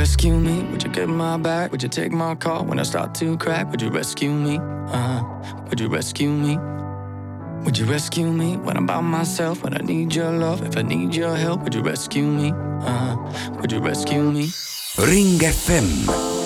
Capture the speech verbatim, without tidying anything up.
rescue me? Would you get my back? Would you take my call when I start to crack? Would you rescue me? Uh, would you rescue me? Would you rescue me when I'm by myself? When I need your love, if I need your help, would you rescue me? Uh, would you rescue me? Ring F M.